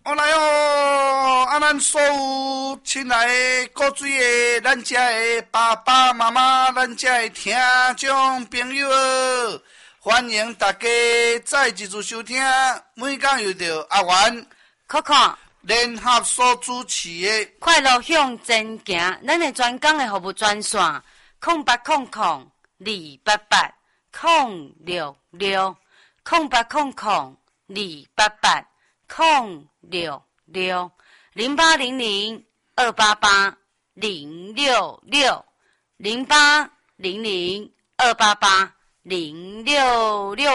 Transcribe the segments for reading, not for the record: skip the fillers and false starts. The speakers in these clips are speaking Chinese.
我来哦！咱所有亲爱的各水的，咱遮的爸爸妈妈，咱遮的听众朋友，欢迎大家再一次收听。每讲又到阿元、 Coco 联合所主持的快乐向前行，咱的专讲的服务专线0800-288-066，0800-288-066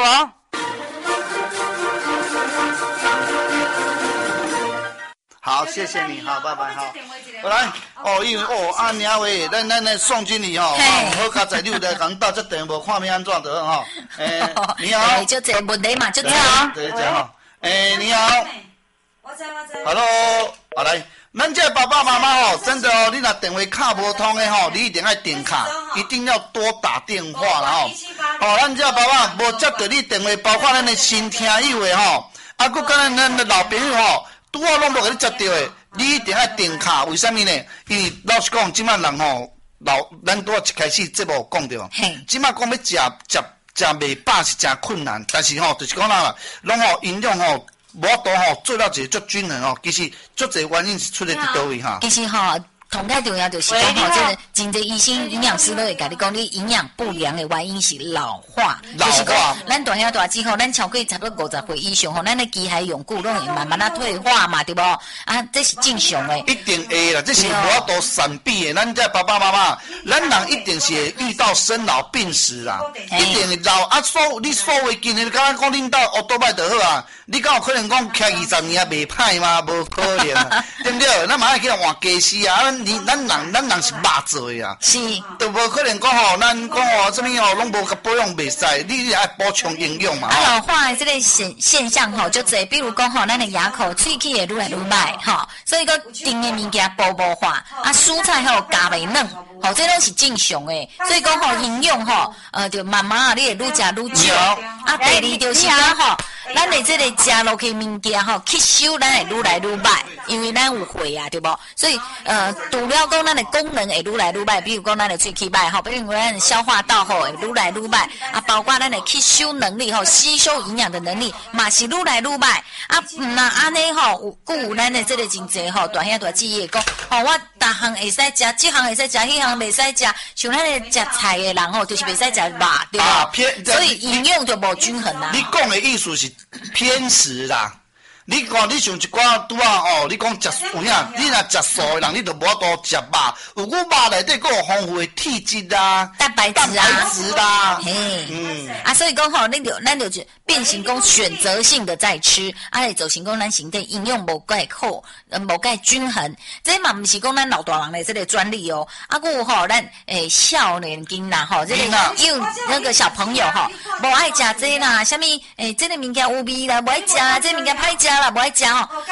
哦。 好，谢谢你，好，拜拜，好。来，因为按领话，咱宋经理好佳在你有来讲到这电无看面安怎的哈？你好， 就这问题嘛，就这样。 对，这样你好。 我知。 Hello， 好来，咱这爸爸妈妈真的你若电话卡无通的你一定要点卡，一定要多打电话啦咱这爸爸无接到你电话，包括咱的新听友的还佫咱的老朋友拄好拢无给你接到的，你一定要点卡。为什么呢？因为老实讲，即摆人咱拄好一开始节目讲着，即摆讲要食袂饱是真困难，但是就是讲啦，拢营养无多做到一个足均衡其实足侪原因是出在伫倒位其实同个重要就是讲这个真侪医生、营养师都会甲你讲，你营养不良的原因是老化，就是讲咱大兄大姐咱超过差不多50岁以上咱的肌骸永固拢会慢慢退化嘛，对无？这是正常的。 一定会啦，这是无多闪避的。咱这爸爸妈妈，咱人一定是会遇到生老病死啦，一定会老你所谓今日刚刚讲恁到奥多拜就好啊，你敢有可能讲徛20年也袂歹吗？无可能啊，对不对？咱马上去换家私啊，咱人是肉做的啊， 是， 都无可能讲咱讲什么拢无甲保养袂使，你也要补充营养嘛。 老化的这个现象就侪，比如讲咱的牙口、喙齿会愈来愈歹所以个甜的物件补无化蔬菜加袂嫩。这拢是正常的，所以讲营养就慢慢你会愈食愈少。第二就是讲咱的这个食落去物件吸收咱会愈来愈歹，因为咱有血啊，对不？所以除了讲咱的功能会愈来愈歹，比如讲咱的喙齿歹比如咱的消化道会愈来愈歹包括咱的吸收能力吸收营养的能力嘛是愈来愈歹那安尼有咱的这个真济大兄大姐讲我逐项会使食，这项会使食，迄项袂使食，像咱的食菜的人就是袂使食肉，对吧？所以营养就无均衡啦。 你讲的意思是偏食啦。你看，你像一寡拄你讲食有影，你若食素的人，你就无法度食肉。有骨肉内底佫有丰富的体质啦、 蛋白质啦。 所以讲咱就变成讲选择性的在吃，造成讲咱身体营养无介好，无介均衡。这嘛毋是讲咱老大人的这个专利哦。佫有咱少年囡仔这个有那个小朋友无爱食这啦，什么这个物件有味啦，无爱食，这物件歹食啦，无爱食